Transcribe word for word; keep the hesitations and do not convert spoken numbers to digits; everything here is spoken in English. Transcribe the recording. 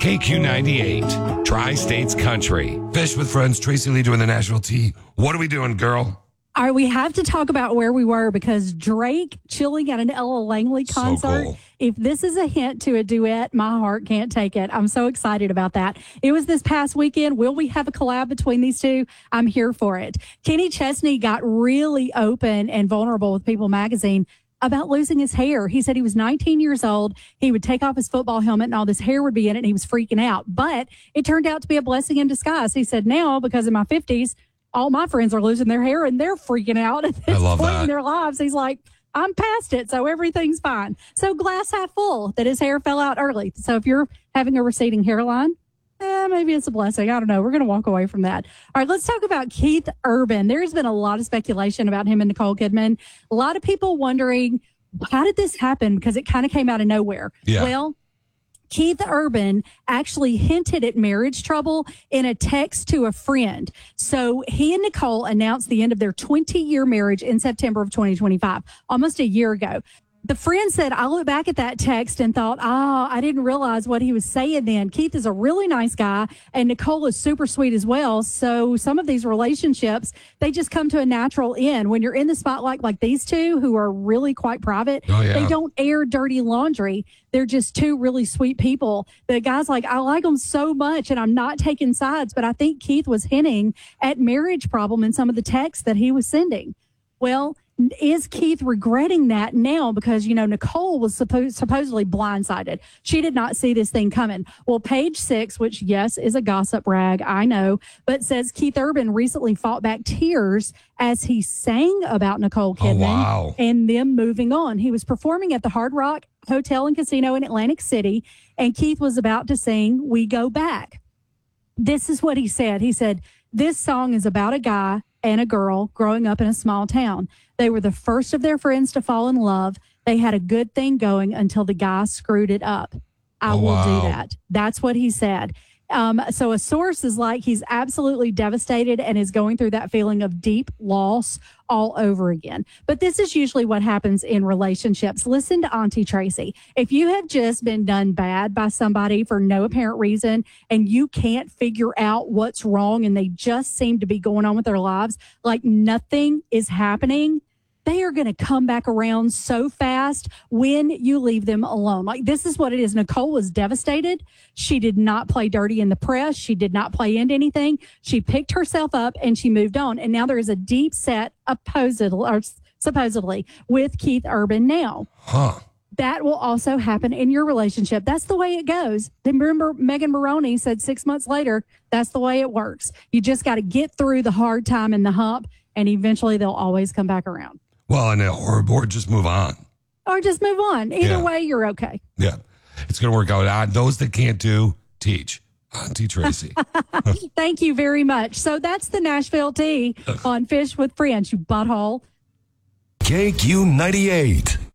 K Q ninety-eight, Tri-States Country. Fish with Friends, Tracy Lee doing the national tea. What are we doing, girl? All right, we have to talk about where we were because Drake chilling at an Ella Langley concert. So cool. If this is a hint to a duet, my heart can't take it. I'm so excited about that. It was this past weekend. Will we have a collab between these two? I'm here for it. Kenny Chesney got really open and vulnerable with People magazine about losing his hair. He said he was nineteen years old. He would take off his football helmet and all this hair would be in it and he was freaking out. But it turned out to be a blessing in disguise. He said, now, because in my fifties, all my friends are losing their hair and they're freaking out at this I love point that. in their lives. He's like, I'm past it, so everything's fine. So glass half full that his hair fell out early. So if you're having a receding hairline, eh, maybe it's a blessing. I don't know. We're going to walk away from that. All right, let's talk about Keith Urban. There's been a lot of speculation about him and Nicole Kidman. A lot of people wondering, how did this happen? Because it kind of came out of nowhere. Yeah. Well, Keith Urban actually hinted at marriage trouble in a text to a friend. So he and Nicole announced the end of their twenty-year marriage in September of twenty twenty-five, almost a year ago. The friend said, I looked back at that text and thought, oh, I didn't realize what he was saying then. Keith is a really nice guy, and Nicole is super sweet as well. So some of these relationships, they just come to a natural end. When you're in the spotlight like these two, who are really quite private, Oh, yeah. they don't air dirty laundry. They're just two really sweet people. The guy's like, I like them so much, and I'm not taking sides. But I think Keith was hinting at marriage problem in some of the texts that he was sending. Well, is Keith regretting that now? Because, you know, Nicole was suppo- supposedly blindsided. She did not see this thing coming. Well, Page Six, which, yes, is a gossip rag, I know, but says Keith Urban recently fought back tears as he sang about Nicole Kidman Oh, wow. and them moving on. He was performing at the Hard Rock Hotel and Casino in Atlantic City, and Keith was about to sing We Go Back. This is what he said. He said, this song is about a guy and a girl growing up in a small town. They were the first of their friends to fall in love. They had a good thing going until the guy screwed it up. I Oh, will wow. do that. That's what he said. Um, so a source is like, he's absolutely devastated and is going through that feeling of deep loss all over again. But this is usually what happens in relationships. Listen to Auntie Tracy. If you have just been done bad by somebody for no apparent reason and you can't figure out what's wrong and they just seem to be going on with their lives like nothing is happening, they are going to come back around so fast when you leave them alone. Like, this is what it is. Nicole was devastated. She did not play dirty in the press. She did not play into anything. She picked herself up and she moved on. And now there is a deep set, supposedly, or supposedly with Keith Urban now. Huh. That will also happen in your relationship. That's the way it goes. Then remember, Megan Maroney said six months later, that's the way it works. You just got to get through the hard time and the hump, and eventually they'll always come back around. Well, and or, or just move on. Or just move on. Either Yeah. way, you're okay. Yeah. It's going to work out. Uh, those that can't do, teach. Auntie Tracy. Thank you very much. So that's the Nashville Tea on Fish with Friends, you butthole. K Q ninety-eight.